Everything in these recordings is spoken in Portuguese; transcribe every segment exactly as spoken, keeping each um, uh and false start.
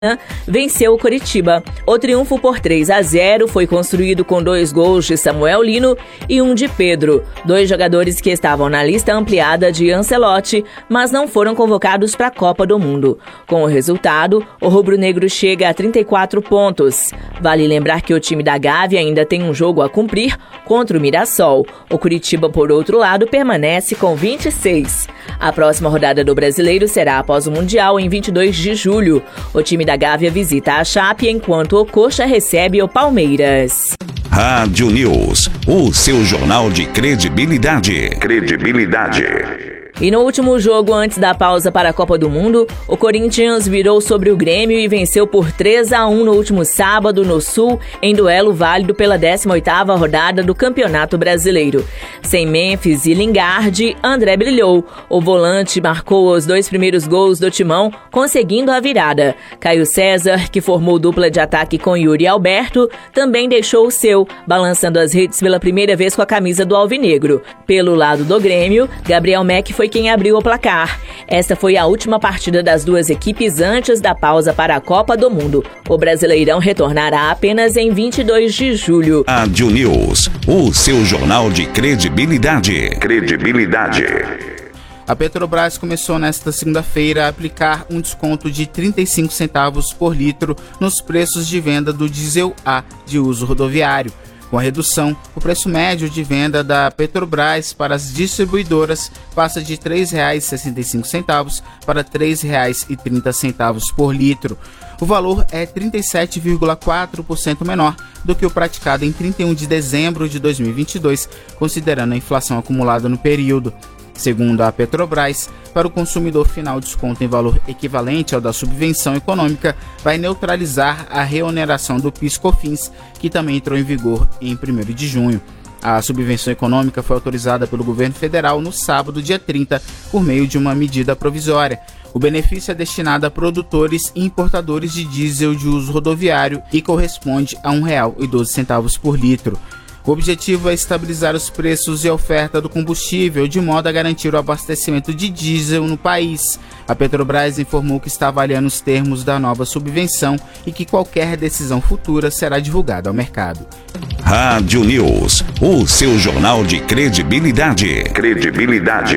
venceu o Coritiba. O triunfo por três a zero foi construído com dois gols de Samuel Lino e um de Pedro, dois jogadores que estavam na lista ampliada de Ancelotti, mas não foram convocados para a Copa do Mundo. Com o resultado, o rubro-negro chega a trinta e quatro pontos. Vale lembrar que o time da Gávea ainda tem um jogo a cumprir contra o Mirassol. O Coritiba, por outro lado, permanece com vinte e seis. A próxima rodada do Brasileiro será após o Mundial, em vinte e dois de julho. O time da Gávea visita a Chape, enquanto o Coxa recebe o Palmeiras. Rádio News, o seu jornal de credibilidade. Credibilidade. E no último jogo antes da pausa para a Copa do Mundo, o Corinthians virou sobre o Grêmio e venceu por três a um no último sábado no Sul, em duelo válido pela décima oitava rodada do Campeonato Brasileiro. Sem Memphis e Lingard, André brilhou. O volante marcou os dois primeiros gols do Timão, conseguindo a virada. Caio César, que formou dupla de ataque com Yuri Alberto, também deixou o seu, balançando as redes pela primeira vez com a camisa do Alvinegro. Pelo lado do Grêmio, Gabriel Mack foi quem abriu o placar. Esta foi a última partida das duas equipes antes da pausa para a Copa do Mundo. O Brasileirão retornará apenas em vinte e dois de julho. Rádio News, o seu jornal de credibilidade. Credibilidade. A Petrobras começou nesta segunda-feira a aplicar um desconto de trinta e cinco centavos por litro nos preços de venda do diesel A de uso rodoviário. Com a redução, o preço médio de venda da Petrobras para as distribuidoras passa de três reais e sessenta e cinco centavos para três reais e trinta centavos por litro. O valor é trinta e sete vírgula quatro por cento menor do que o praticado em trinta e um de dezembro de dois mil e vinte e dois, considerando a inflação acumulada no período. Segundo a Petrobras, para o consumidor final, o desconto em valor equivalente ao da subvenção econômica vai neutralizar a reoneração do PIS/COFINS, que também entrou em vigor em primeiro de junho. A subvenção econômica foi autorizada pelo governo federal no sábado, dia trinta, por meio de uma medida provisória. O benefício é destinado a produtores e importadores de diesel de uso rodoviário e corresponde a um real e doze centavos por litro. O objetivo é estabilizar os preços e a oferta do combustível de modo a garantir o abastecimento de diesel no país. A Petrobras informou que está avaliando os termos da nova subvenção e que qualquer decisão futura será divulgada ao mercado. Rádio News, o seu jornal de credibilidade. Credibilidade.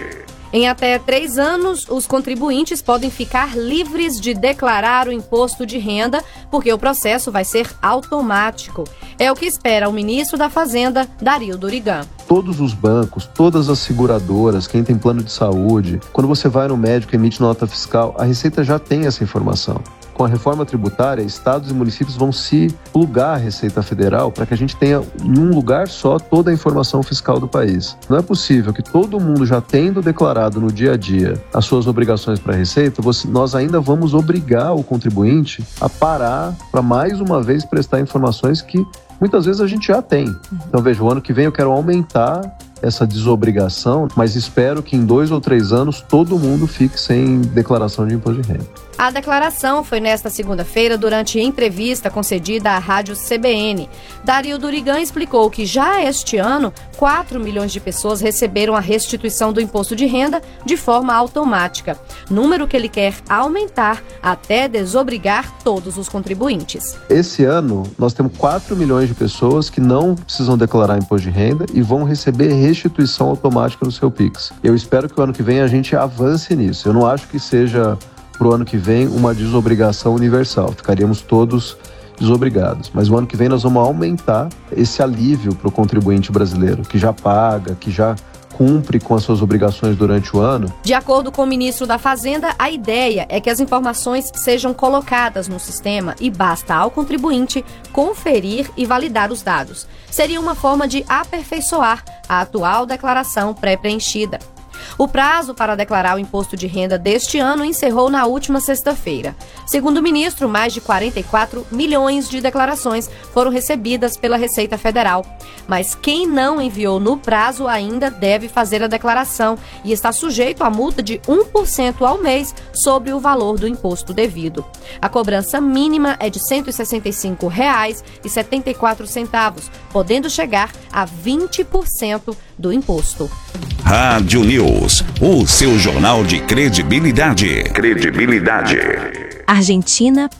Em até três anos, os contribuintes podem ficar livres de declarar o imposto de renda, porque o processo vai ser automático. É o que espera o ministro da Fazenda, Dario Durigan. Todos os bancos, todas as seguradoras, quem tem plano de saúde, quando você vai no médico e emite nota fiscal, a Receita já tem essa informação. Com a reforma tributária, estados e municípios vão se plugar à Receita Federal para que a gente tenha em um lugar só toda a informação fiscal do país. Não é possível que todo mundo, já tendo declarado no dia a dia as suas obrigações para a Receita, você, nós ainda vamos obrigar o contribuinte a parar para mais uma vez prestar informações que muitas vezes a gente já tem. Então veja, o ano que vem eu quero aumentar essa desobrigação, mas espero que em dois ou três anos todo mundo fique sem declaração de imposto de renda. A declaração foi nesta segunda-feira durante entrevista concedida à rádio C B N. Dario Durigan explicou que já este ano, quatro milhões de pessoas receberam a restituição do imposto de renda de forma automática, número que ele quer aumentar até desobrigar todos os contribuintes. Esse ano, nós temos quatro milhões de pessoas que não precisam declarar imposto de renda e vão receber restituição automática no seu Pix. Eu espero que o ano que vem a gente avance nisso. Eu não acho que seja para o ano que vem uma desobrigação universal, ficaríamos todos desobrigados. Mas o ano que vem nós vamos aumentar esse alívio para o contribuinte brasileiro, que já paga, que já cumpre com as suas obrigações durante o ano. De acordo com o ministro da Fazenda, a ideia é que as informações sejam colocadas no sistema e basta ao contribuinte conferir e validar os dados. Seria uma forma de aperfeiçoar a atual declaração pré-preenchida. O prazo para declarar o imposto de renda deste ano encerrou na última sexta-feira. Segundo o ministro, mais de quarenta e quatro milhões de declarações foram recebidas pela Receita Federal. Mas quem não enviou no prazo ainda deve fazer a declaração e está sujeito a multa de um por cento ao mês sobre o valor do imposto devido. A cobrança mínima é de cento e sessenta e cinco reais e setenta e quatro centavos, podendo chegar a vinte por cento do imposto. Rádio News, o seu jornal de credibilidade. Credibilidade. Argentina